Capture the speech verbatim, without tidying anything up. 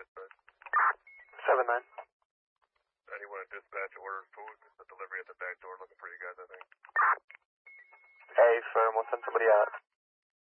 dispatch. seven nine. Anyone in dispatch ordered food? The delivery at the back door looking for you guys, I think. Hey, firm, we'll send somebody out.